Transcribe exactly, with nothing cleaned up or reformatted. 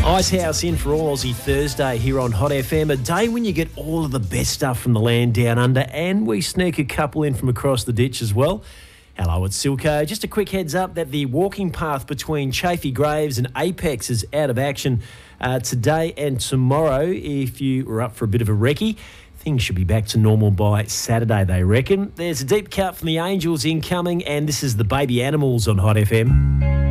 Icehouse in for All Aussie Thursday here on Hot F M, a day when you get all of the best stuff from the land down under, and we sneak a couple in from across the ditch as well. Hello, it's Silko. Just a quick heads up that the walking path between Chafee Graves and Apex is out of action uh, today and tomorrow. If you were up for a bit of a recce, things should be back to normal by Saturday, they reckon. There's a deep cut from the Angels incoming, and this is the Baby Animals on Hot F M.